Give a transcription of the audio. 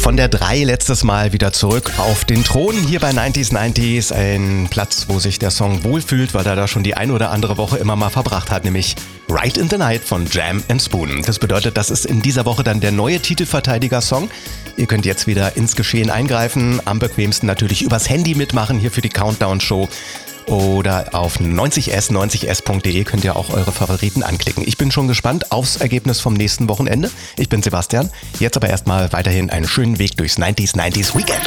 von der 3 letztes Mal wieder zurück auf den Thron hier bei 90s 90s. Ein Platz, wo sich der Song wohlfühlt, weil er da schon die ein oder andere Woche immer mal verbracht hat, nämlich Right in the Night von Jam & Spoon. Das bedeutet, das ist in dieser Woche dann der neue Titelverteidiger-Song. Ihr könnt jetzt wieder ins Geschehen eingreifen, am bequemsten natürlich übers Handy mitmachen hier für die Countdown-Show. Oder auf 90s.de könnt ihr auch eure Favoriten anklicken. Ich bin schon gespannt aufs Ergebnis vom nächsten Wochenende. Ich bin Sebastian. Jetzt aber erstmal weiterhin einen schönen Weg durchs 90s Weekend.